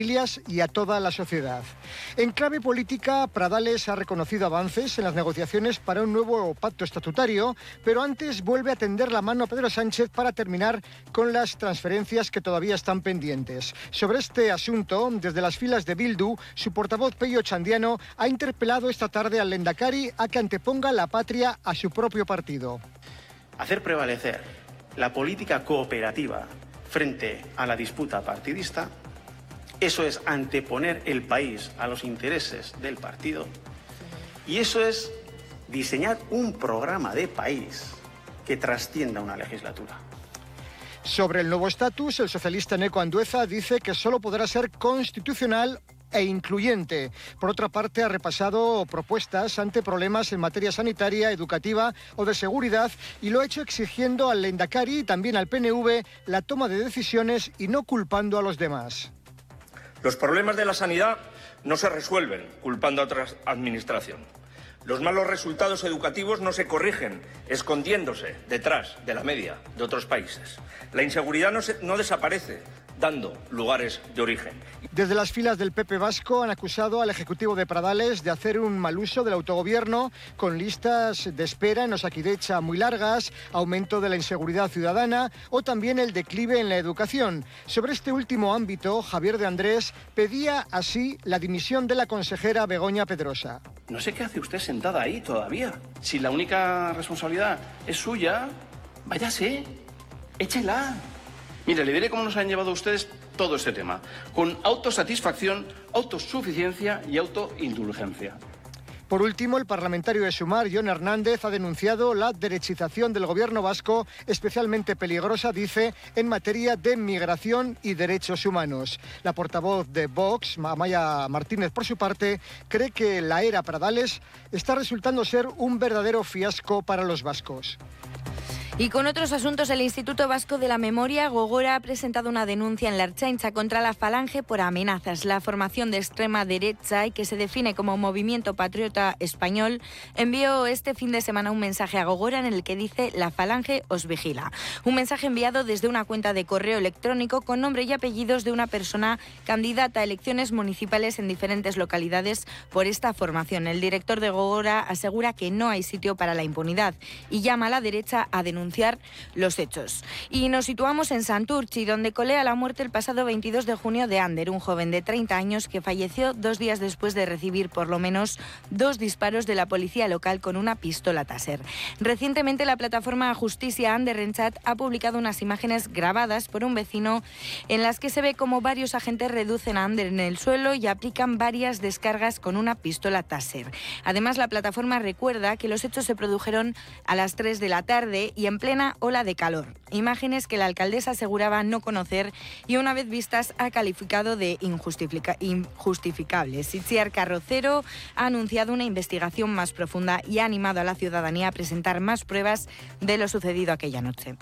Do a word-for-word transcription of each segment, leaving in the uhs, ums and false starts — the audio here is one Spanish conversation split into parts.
y a toda la sociedad. En clave política, Pradales ha reconocido avances en las negociaciones para un nuevo pacto estatutario, pero antes vuelve a tender la mano a Pedro Sánchez para terminar con las transferencias que todavía están pendientes. Sobre este asunto, desde las filas de Bildu, su portavoz Pello Chandiano ha interpelado esta tarde al Lehendakari a que anteponga la patria a su propio partido. Hacer prevalecer la política cooperativa frente a la disputa partidista, eso es anteponer el país a los intereses del partido, y eso es diseñar un programa de país que trascienda una legislatura. Sobre el nuevo estatus, el socialista Eneko Andueza dice que solo podrá ser constitucional e incluyente. Por otra parte, ha repasado propuestas ante problemas en materia sanitaria, educativa o de seguridad, y lo ha hecho exigiendo al Lehendakari y también al P N V la toma de decisiones y no culpando a los demás. Los problemas de la sanidad no se resuelven culpando a otra administración. Los malos resultados educativos no se corrigen escondiéndose detrás de la media de otros países. La inseguridad no, se, no desaparece dando lugares de origen. Desde las filas del P P vasco han acusado al Ejecutivo de Pradales de hacer un mal uso del autogobierno, con listas de espera en Osakidetza muy largas, aumento de la inseguridad ciudadana o también el declive en la educación. Sobre este último ámbito, Javier de Andrés pedía así la dimisión de la consejera Begoña Pedrosa. No sé qué hace usted sentada ahí todavía. Si la única responsabilidad es suya, váyase, échela. Mire, le diré cómo nos han llevado ustedes todo este tema. Con autosatisfacción, autosuficiencia y autoindulgencia. Por último, el parlamentario de Sumar, Jon Hernández, ha denunciado la derechización del gobierno vasco, especialmente peligrosa, dice, en materia de migración y derechos humanos. La portavoz de Vox, Amaia Martínez, por su parte, cree que la era Pradales está resultando ser un verdadero fiasco para los vascos. Y con otros asuntos, el Instituto Vasco de la Memoria, Gogora, ha presentado una denuncia en la Ertzaintza contra la Falange por amenazas. La formación de extrema derecha, y que se define como Movimiento Patriota Español, envió este fin de semana un mensaje a Gogora en el que dice: la Falange os vigila. Un mensaje enviado desde una cuenta de correo electrónico con nombre y apellidos de una persona candidata a elecciones municipales en diferentes localidades por esta formación. El director de Gogora asegura que no hay sitio para la impunidad y llama a la derecha a denunciar los hechos. Y nos situamos en Santurtzi, donde colea la muerte el pasado veintidós de junio de Ander, un joven de treinta años que falleció dos días después de recibir por lo menos dos disparos de la policía local con una pistola Taser. Recientemente, la plataforma Justicia Anderrentzat ha publicado unas imágenes grabadas por un vecino en las que se ve como varios agentes reducen a Ander en el suelo y aplican varias descargas con una pistola Taser. Además, la plataforma recuerda que los hechos se produjeron a las tres de la tarde y en plena ola de calor. Imágenes que la alcaldesa aseguraba no conocer y, una vez vistas, ha calificado de injustifica- injustificables. Itziar Carrocero ha anunciado una investigación más profunda y ha animado a la ciudadanía a presentar más pruebas de lo sucedido aquella noche.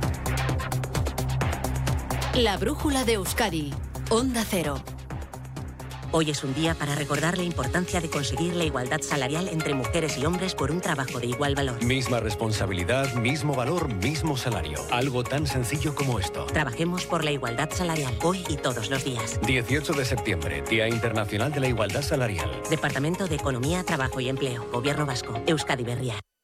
La brújula de Euskadi, Onda Cero. Hoy es un día para recordar la importancia de conseguir la igualdad salarial entre mujeres y hombres por un trabajo de igual valor. Misma responsabilidad, mismo valor, mismo salario. Algo tan sencillo como esto. Trabajemos por la igualdad salarial, hoy y todos los días. dieciocho de septiembre, Día Internacional de la Igualdad Salarial. Departamento de Economía, Trabajo y Empleo, Gobierno Vasco, Euskadi Berria.